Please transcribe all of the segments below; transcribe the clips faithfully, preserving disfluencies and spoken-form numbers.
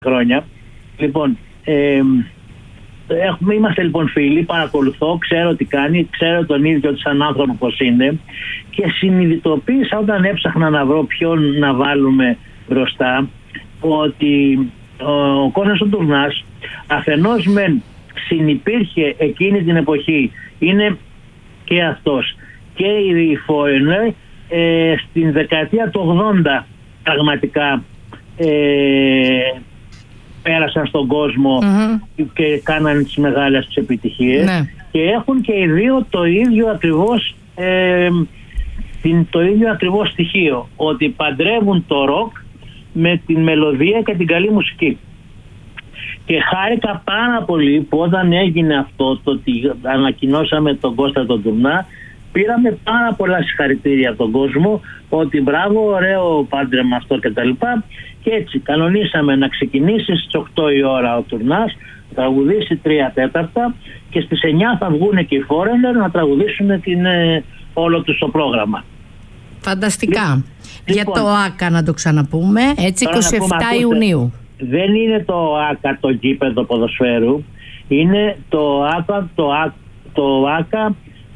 χρόνια. Λοιπόν, ε, έχουμε, είμαστε λοιπόν φίλοι, παρακολουθώ, ξέρω τι κάνει, ξέρω τον ίδιο σαν άνθρωπο πως είναι και συνειδητοποίησα όταν έψαχνα να βρω ποιον να βάλουμε μπροστά ότι ο, ο Κώστας ο Τουρνάς αφενός μεν συνυπήρχε εκείνη την εποχή, είναι και αυτός και οι Foreigner ε, στην δεκαετία του ογδόντα πραγματικά ε, πέρασαν στον κόσμο mm-hmm. και κάναν τις μεγάλες τις επιτυχίες ναι. Και έχουν και οι δύο το ίδιο ακριβώς ε, την, το ίδιο ακριβώς στοιχείο, ότι παντρεύουν το ροκ με την μελωδία και την καλή μουσική. Και χάρηκα πάρα πολύ που όταν έγινε αυτό, το ότι ανακοινώσαμε τον Κώστα τον Τουρνά, πήραμε πάρα πολλά συγχαρητήρια από τον κόσμο ότι μπράβο, ωραίο πάντρεμα αυτό και τα λοιπά. Και έτσι κανονίσαμε να ξεκινήσει στις οκτώ η ώρα ο Τουρνάς, να τραγουδήσει τρία τέταρτα και στις εννιά θα βγουν και οι Foreigner να τραγουδήσουν την, ε, όλο τους το πρόγραμμα. Φανταστικά. Λοιπόν, για το ΆΚΑ να το ξαναπούμε, έτσι είκοσι επτά πούμε, Ιουνίου. Δεν είναι το ΆΚΑ το γήπεδο ποδοσφαίρου, είναι το ΆΚΑ, το ΆΚΑ, το ΆΚΑ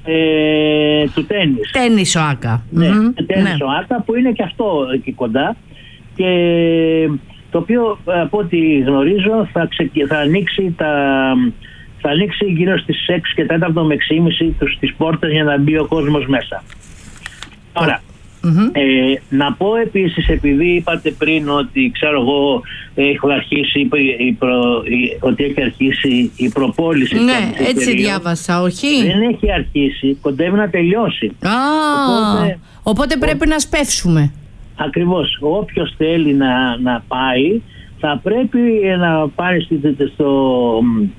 ε, του τένις. Τένις ο ΆΚΑ. Ναι, mm-hmm. τένις ναι. ο ΆΚΑ που είναι και αυτό εκεί κοντά και το οποίο από ό,τι γνωρίζω θα, ξε, θα, ανοίξει τα, θα ανοίξει γύρω στις έξι και τέταρτο με έξι και μισή τις πόρτες για να μπει ο κόσμος μέσα. Τώρα, mm-hmm. ε, να πω επίσης, επειδή είπατε πριν ότι ξέρω εγώ έχω αρχίσει η, η προ, η, ότι έχει αρχίσει η προπόληση. Ναι, έτσι περίοδο. Διάβασα, όχι. Δεν έχει αρχίσει, κοντεύει να τελειώσει. Α, οπότε, οπότε πρέπει ο, να σπεύσουμε. Ακριβώς, όποιος θέλει να, να πάει θα πρέπει να πάρει στο, στο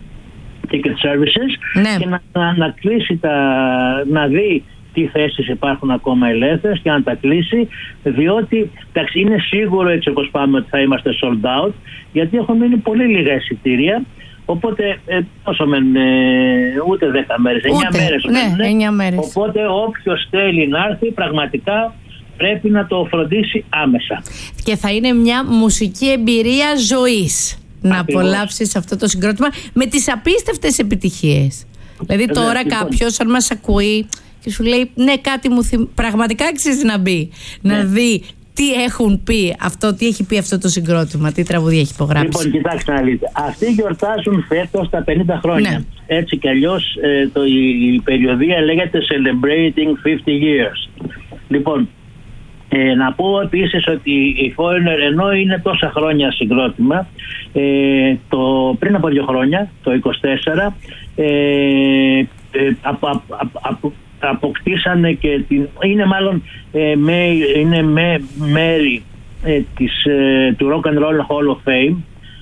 ticket services ναι. Και να, να, να κλείσει τα, να δει τι θέσεις υπάρχουν ακόμα ελεύθερες και να τα κλείσει, διότι εντάξει, είναι σίγουρο έτσι όπως πάμε ότι θα είμαστε sold out, γιατί έχουν μείνει πολύ λίγα εισιτήρια, οπότε ε, πόσο μένουν, ε, ούτε δέκα μέρες, εννιά μέρες ναι, εννιά μέρες. Οπότε όποιος θέλει να έρθει πραγματικά πρέπει να το φροντίσει άμεσα. Και θα είναι μια μουσική εμπειρία ζωής. Να απολαύσεις αυτό το συγκρότημα με τις απίστευτες επιτυχίες. Δηλαδή τώρα ε, κάποιος αν μας ακούει και σου λέει ναι, κάτι μου θυμ... πραγματικά αξίζει να μπει, ναι. Να δει τι έχουν πει αυτό, τι έχει πει αυτό το συγκρότημα, τι τραγούδια έχει υπογράψει. Λοιπόν, κοιτάξτε να δείτε, αυτοί γιορτάζουν φέτος τα πενήντα χρόνια. Ναι. Έτσι κι αλλιώς ε, το, η, η περιοδία λέγεται Celebrating πενήντα years. Λοιπόν, ε, να πω επίσης ότι οι Foreigner, ενώ είναι τόσα χρόνια συγκρότημα, ε, το, πριν από δύο χρόνια, το είκοσι τέσσερα, ε, ε, απο, απο, απο, αποκτήσανε και την, είναι μάλλον ε, με, είναι με, μέρη ε, της, ε, του Rock and Roll Hall of Fame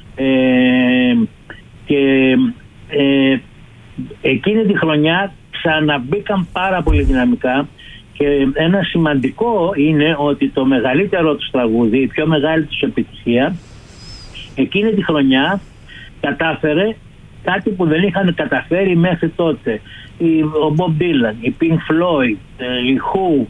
ε, και ε, εκείνη τη χρονιά ξαναμπήκαν πάρα πολύ δυναμικά και ένα σημαντικό είναι ότι το μεγαλύτερο τους τραγούδι, η πιο μεγάλη τους επιτυχία εκείνη τη χρονιά κατάφερε κάτι που δεν είχαν καταφέρει μέχρι τότε. Ο Bob Dylan, η Pink Floyd, η Who,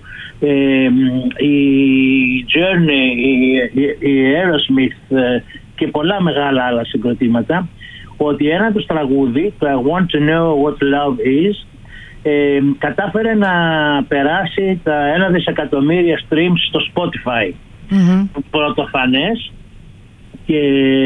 η Journey, η Aerosmith και πολλά μεγάλα άλλα συγκροτήματα, ότι ένα τους τραγούδι, το I Want to Know What Love Is, ε, κατάφερε να περάσει τα ένα δισεκατομμύρια streams στο Spotify. Mm-hmm. Πρωτοφανές και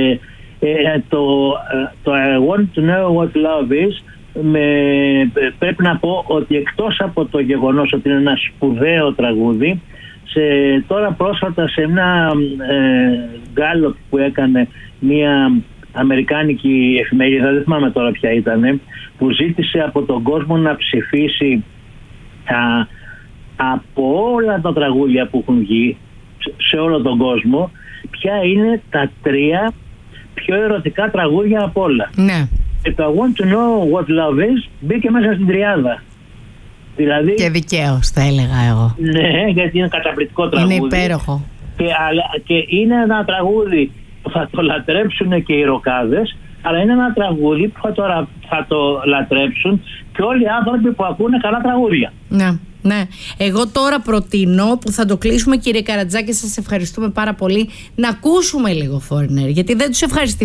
ε, το, το I Want to Know What Love Is με, πρέπει να πω ότι εκτός από το γεγονός ότι είναι ένα σπουδαίο τραγούδι, σε, τώρα πρόσφατα σε ένα ε, γκάλωπ που έκανε μια αμερικάνικη εφημερίδα, δεν θυμάμαι τώρα ποια ήταν, που ζήτησε από τον κόσμο να ψηφίσει α, από όλα τα τραγούδια που έχουν βγει σε όλο τον κόσμο, ποια είναι τα τρία πιο ερωτικά τραγούδια από όλα. Ναι. Και το I Want to Know What Love Is μπήκε μέσα στην τριάδα. Δηλαδή, και δικαίως θα έλεγα εγώ. Ναι, γιατί είναι καταπληκτικό τραγούδι. Είναι υπέροχο. Και, αλλά, και είναι ένα τραγούδι που θα το λατρέψουν και οι ροκάδες, αλλά είναι ένα τραγούδι που θα το, θα το λατρέψουν και όλοι οι άνθρωποι που ακούνε καλά τραγούδια. Ναι. Ναι. Εγώ τώρα προτείνω, που θα το κλείσουμε, κύριε Καρατζάκη, σας ευχαριστούμε πάρα πολύ, να ακούσουμε λίγο Foreigner, γιατί δεν τους ευχαριστηθούμε.